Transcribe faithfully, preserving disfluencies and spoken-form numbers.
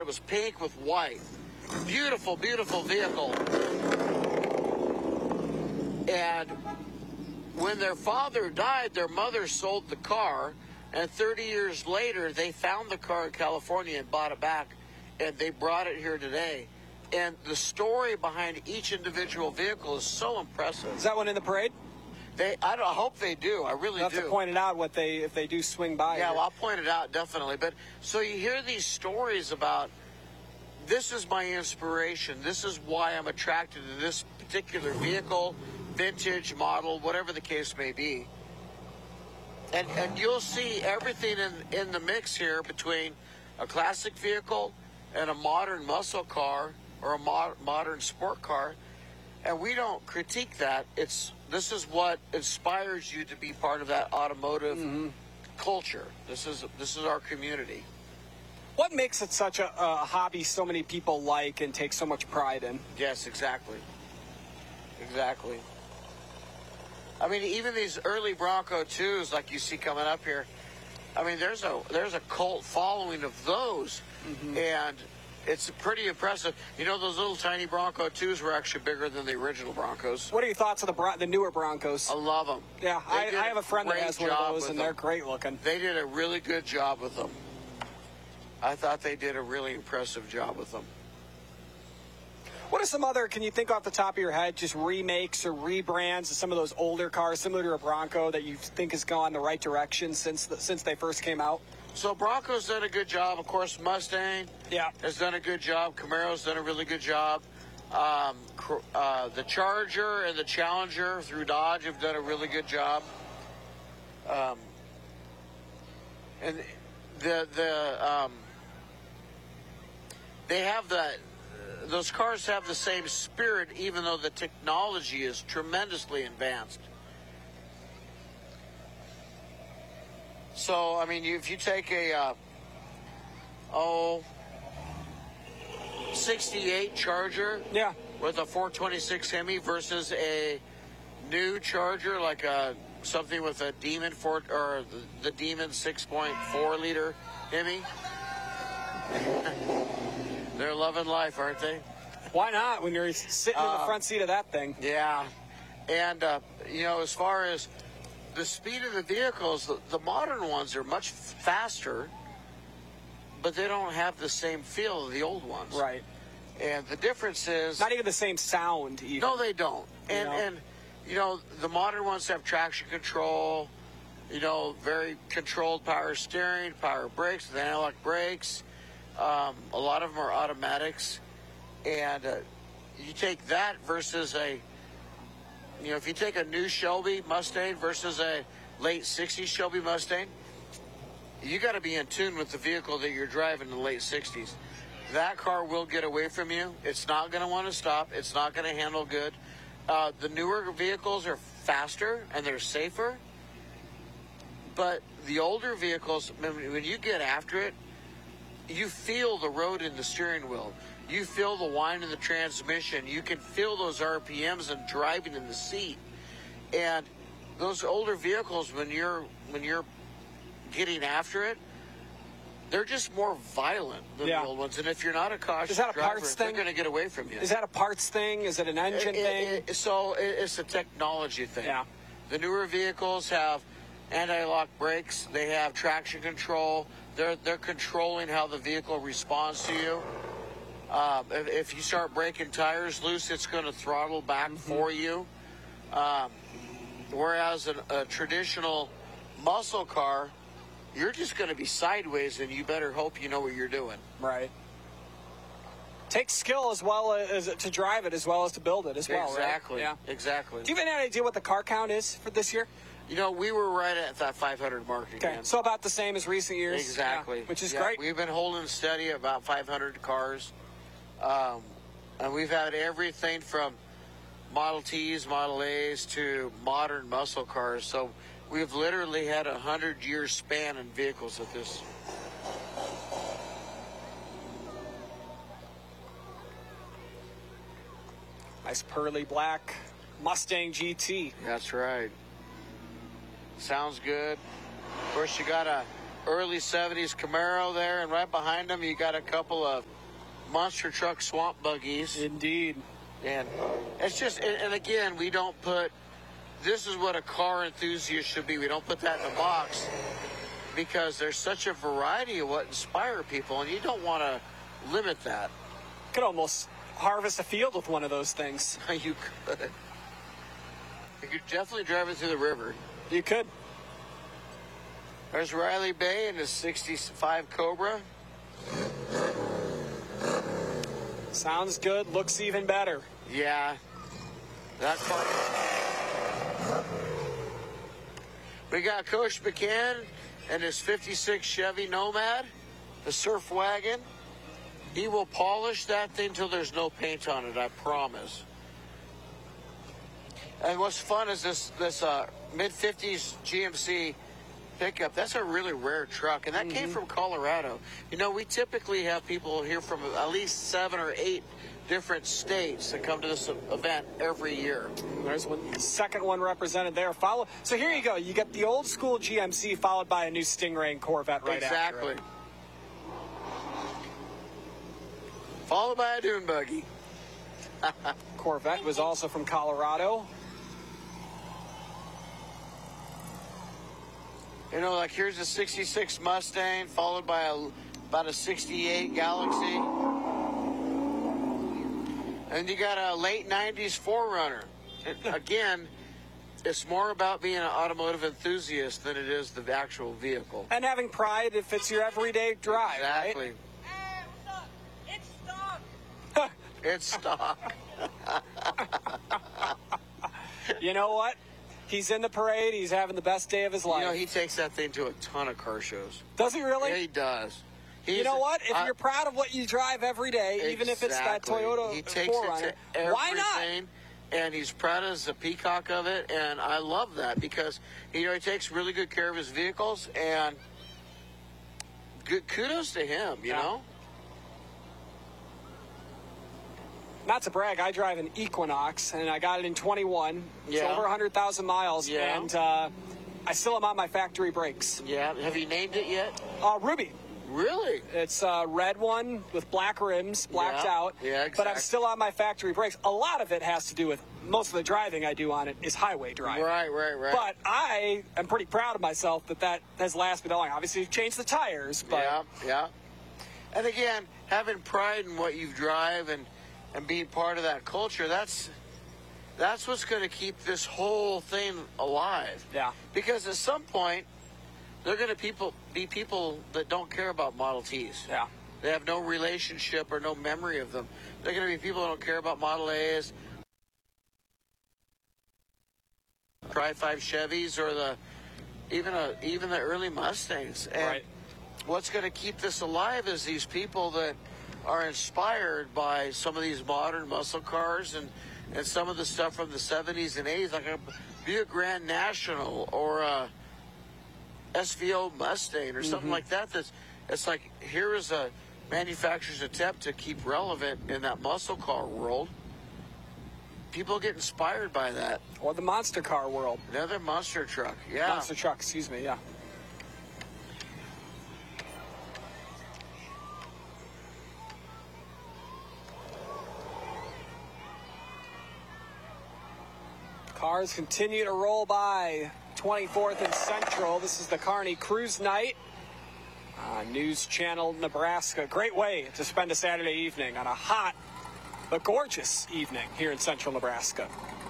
It was pink with white. Beautiful, beautiful vehicle. And when their father died, their mother sold the car, and thirty years later, they found the car in California and bought it back, and they brought it here today. And the story behind each individual vehicle is so impressive. Is that one in the parade? They, I, don't, I hope they do. I really You'll have do. to point it out what they if they do swing by. Yeah, here. well, I'll point it out definitely. But so you hear these stories about, this is my inspiration. This is why I'm attracted to this particular vehicle, vintage model, whatever the case may be. And and you'll see everything in in the mix here between a classic vehicle and a modern muscle car or a mo- modern sport car. And we don't critique that. It's this is what inspires you to be part of that automotive mm-hmm. culture. This is this is our community. What makes it such a, a hobby so many people like and take so much pride in? Yes, exactly. Exactly. I mean, even these early Bronco twos, like you see coming up here, I mean, there's a there's a cult following of those, mm-hmm. and it's pretty impressive. You know, those little tiny Bronco twos were actually bigger than the original Broncos. What are your thoughts of the Bron- the newer Broncos? I love them. Yeah, I, I have a friend that has one of those, and them. they're great looking. They did a really good job with them. I thought they did a really impressive job with them. What are some other, can you think off the top of your head, just remakes or rebrands of some of those older cars, similar to a Bronco, that you think has gone the right direction since the, since they first came out? So Bronco's done a good job. Of course, Mustang yeah. has done a good job. Camaro's done a really good job. Um, uh, the Charger and the Challenger through Dodge have done a really good job. Um, and the the um, they have the those cars have the same spirit, even though the technology is tremendously advanced. So, I mean, if you take a, uh, oh, sixty-eight Charger yeah. with a four twenty-six Hemi versus a new Charger, like a something with a Demon four, or the, the Demon six point four liter Hemi, they're loving life, aren't they? Why not when you're sitting in the Uh, front seat of that thing? Yeah. And, uh, you know, as far as the speed of the vehicles, the, the modern ones are much faster, but they don't have the same feel of the old ones. Right. And the difference is... Not even the same sound, even. No, they don't. And, you know? and, you know, the modern ones have traction control, you know, very controlled power steering, power brakes, with analog brakes. Um, a lot of them are automatics. And uh, you take that versus a... You know, if you take a new Shelby Mustang versus a late sixties Shelby Mustang, you got to be in tune with the vehicle that you're driving in the late sixties. That car will get away from you. It's not going to want to stop. It's not going to handle good. Uh, the newer vehicles are faster and they're safer. But the older vehicles, when you get after it, you feel the road in the steering wheel. You feel the whine in the transmission. You can feel those R P Ms and driving in the seat. And those older vehicles, when you're when you're getting after it, they're just more violent than yeah. the old ones. And if you're not a cautious Is that a driver, parts they're thing? going to get away from you. Is that a parts thing? Is it an engine It- it- thing? it- so it- it's a technology thing. Yeah. The newer vehicles have anti-lock brakes. They have traction control. They're they're controlling how the vehicle responds to you. Um, if, if you start breaking tires loose, it's going to throttle back mm-hmm. for you. Um, whereas a, a traditional muscle car, you're just going to be sideways, and you better hope you know what you're doing. Right. Takes skill as well as to drive it, as well as to build it as well. Exactly. Right? Yeah. Exactly. Do you have any idea what the car count is for this year? You know, we were right at that five hundred mark again. Okay, so about the same as recent years. Exactly. Yeah, which is yeah, great. We've been holding steady at about five hundred cars. Um, and we've had everything from Model Ts, Model As to modern muscle cars. So we've literally had a hundred-year span in vehicles at this. Nice pearly black Mustang G T. That's right. Sounds good. Of course, you got a early seventies Camaro there, and right behind them you got a couple of monster truck swamp buggies. Indeed. And it's just, and, and again, we don't put, this is what a car enthusiast should be. We don't put that in a box because there's such a variety of what inspire people, and you don't want to limit that. Could almost harvest a field with one of those things. You could. You could definitely drive it through the river. You could. There's Riley Bay and his sixty-five Cobra. Sounds good. Looks even better. Yeah. That's fun. We got Coach McCann and his fifty-six Chevy Nomad, the surf wagon. He will polish that thing till there's no paint on it, I promise. And what's fun is this this uh, mid fifties G M C pickup. That's a really rare truck, and that mm-hmm. came from Colorado. You know, we typically have people here from at least seven or eight different states that come to this event every year. There's one second one represented there. Follow. So here you go. You get the old school G M C followed by a new Stingray and Corvette right exactly. after it. Followed by a dune buggy. Corvette was also from Colorado. You know, like here's a sixty-six Mustang, followed by a, about a sixty-eight Galaxy. And you got a late nineties four runner. And again, it's more about being an automotive enthusiast than it is the actual vehicle. And having pride if it's your everyday drive, exactly. Right? Hey, what's up? It's stock. It's stock. You know what? He's in the parade. He's having the best day of his life. You know, he takes that thing to a ton of car shows. Does he really? Yeah, he does. He's, you know what? If uh, you're proud of what you drive every day, exactly. even if it's that Toyota he takes four runner, it to everything, why not? And he's proud as a peacock of it, and I love that because you know he takes really good care of his vehicles, and good kudos to him. You yeah. know. Not to brag, I drive an Equinox, and I got it in twenty-one. It's yeah. over one hundred thousand miles, yeah. and uh, I still am on my factory brakes. Yeah. Have you named it yet? Uh, Ruby. Really? It's a red one with black rims, blacked yeah. out. Yeah, exactly. But I'm still on my factory brakes. A lot of it has to do with most of the driving I do on it is highway driving. Right, right, right. But I am pretty proud of myself that that has lasted me that long. Obviously, you've changed the tires, but yeah, yeah. And again, having pride in what you drive and and being part of that culture, that's that's what's going to keep this whole thing alive. Yeah. Because at some point, they're going to people be people that don't care about Model Ts. Yeah. They have no relationship or no memory of them. They're going to be people that don't care about Model A's, Tri five Chevys, or the even a even the early Mustangs. And right. what's going to keep this alive is these people that are inspired by some of these modern muscle cars and, and some of the stuff from the seventies and eighties, like a Buick Grand National or a S V O Mustang or something mm-hmm. like that. That's it's like here is a manufacturer's attempt to keep relevant in that muscle car world. People get inspired by that. Or the monster car world. Another monster truck, yeah. Monster truck, excuse me, yeah. Cars continue to roll by. twenty-fourth and Central. This is the Kearney Cruise Night. Uh, News Channel, Nebraska. Great way to spend a Saturday evening on a hot but gorgeous evening here in Central Nebraska.